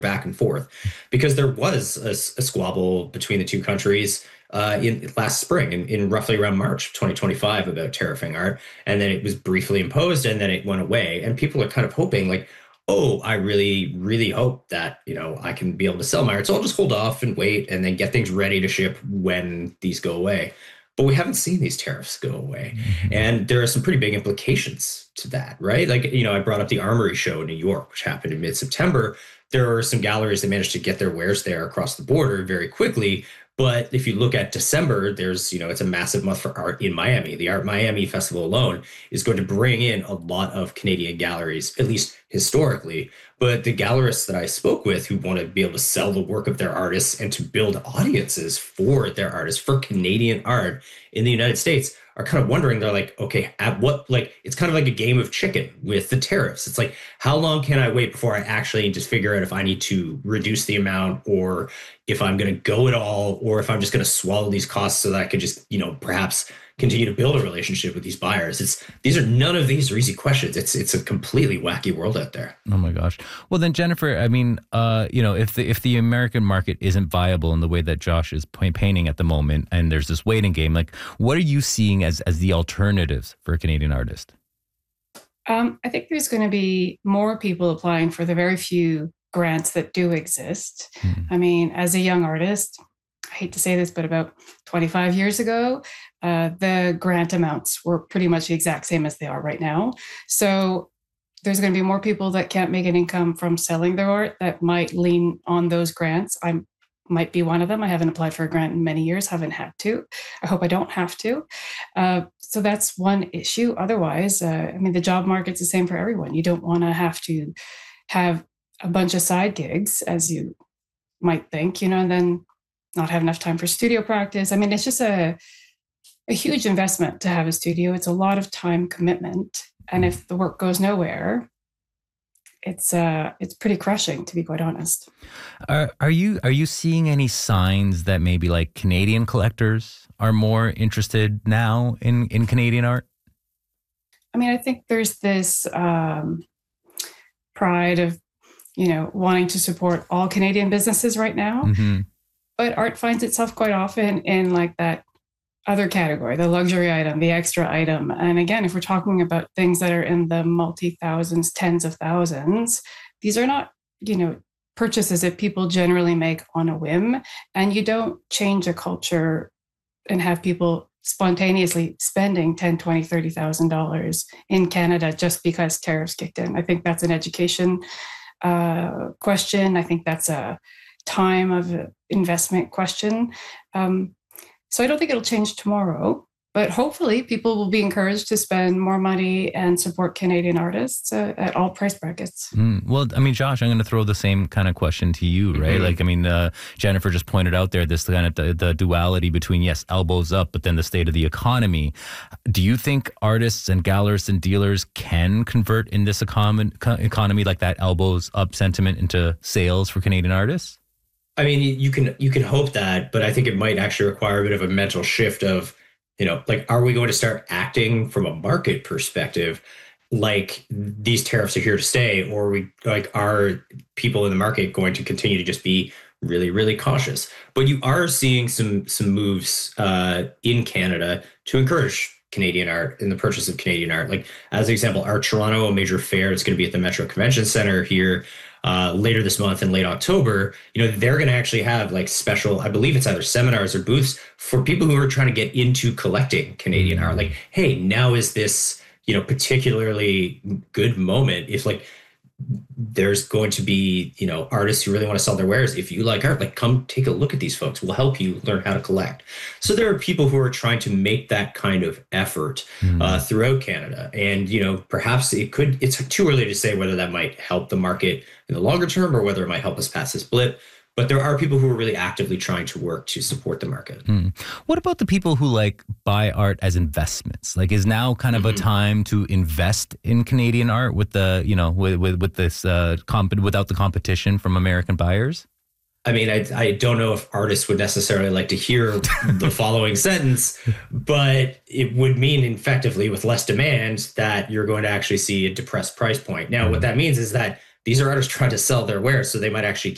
back and forth because there was a squabble between the two countries in last spring in roughly around March of 2025 about tariffing art. And then it was briefly imposed and then it went away. And people are kind of hoping like, oh, I really, really hope that, I can be able to sell my art. So I'll just hold off and wait and then get things ready to ship when these go away. But we haven't seen these tariffs go away. And there are some pretty big implications to that, right? Like, I brought up the Armory Show in New York, which happened in mid-September. There are some galleries that managed to get their wares there across the border very quickly. But if you look at December, there's, it's a massive month for art in Miami. The Art Miami Festival alone is going to bring in a lot of Canadian galleries, at least historically. But the gallerists that I spoke with who want to be able to sell the work of their artists and to build audiences for their artists, for Canadian art in the United States, are kind of wondering, they're like, okay, at what, like, it's kind of like a game of chicken with the tariffs. It's like, how long can I wait before I actually just figure out if I need to reduce the amount or if I'm going to go at all, or if I'm just going to swallow these costs so that I could just, perhaps continue to build a relationship with these buyers. None of these are easy questions. It's a completely wacky world out there. Oh my gosh. Well then, Jennifer, I mean, if the American market isn't viable in the way that Josh is painting at the moment, and there's this waiting game, like what are you seeing as the alternatives for a Canadian artist? I think there's going to be more people applying for the very few grants that do exist. I mean, as a young artist, I hate to say this, but about 25 years ago, the grant amounts were pretty much the exact same as they are right now. So there's going to be more people that can't make an income from selling their art that might lean on those grants. I might be one of them. I haven't applied for a grant in many years, haven't had to. I hope I don't have to. So that's one issue. Otherwise, the job market's the same for everyone. You don't want to have a bunch of side gigs, as you might think, and then not have enough time for studio practice. I mean, it's just a huge investment to have a studio. It's a lot of time commitment. And if the work goes nowhere, it's pretty crushing, to be quite honest. Are you seeing any signs that maybe like Canadian collectors are more interested now in Canadian art? I mean, I think there's this pride of, wanting to support all Canadian businesses right now. Mm-hmm. But art finds itself quite often in like that other category, the luxury item, the extra item. And again, if we're talking about things that are in the multi-thousands, tens of thousands, these are not, purchases that people generally make on a whim. And you don't change a culture and have people spontaneously spending $10,000, $20,000, $30,000 in Canada just because tariffs kicked in. I think that's an education question. I think that's a time of investment question. So I don't think it'll change tomorrow, but hopefully people will be encouraged to spend more money and support Canadian artists at all price brackets. Well, I mean, Josh, I'm going to throw the same kind of question to you, right? Mm-hmm. Like, I mean, Jennifer just pointed out there this kind of the duality between, yes, elbows up, but then the state of the economy. Do you think artists and gallerists and dealers can convert in this economy like that elbows up sentiment into sales for Canadian artists? I mean, you can hope that, but I think it might actually require a bit of a mental shift of, like, are we going to start acting from a market perspective like these tariffs are here to stay, or are people in the market going to continue to just be really, really cautious? But you are seeing some moves in Canada to encourage Canadian art and the purchase of Canadian art. Like, as an example, Art Toronto, a major fair, it's going to be at the Metro Convention Center here later this month in late October. They're going to actually have like special, I believe it's either seminars or booths for people who are trying to get into collecting Canadian art. Like, hey, now is this, particularly good moment if like there's going to be, artists who really want to sell their wares. If you like art, like, come take a look at these folks. We'll help you learn how to collect. So there are people who are trying to make that kind of effort throughout Canada. And, perhaps it's too early to say whether that might help the market in the longer term or whether it might help us pass this blip. But there are people who are really actively trying to work to support the market. What about the people who like buy art as investments? Like, is now kind of a time to invest in Canadian art with the, with this without the competition from American buyers? I mean, I don't know if artists would necessarily like to hear the following sentence, but it would mean effectively with less demand that you're going to actually see a depressed price point. Now, what that means is that these are artists trying to sell their wares, so they might actually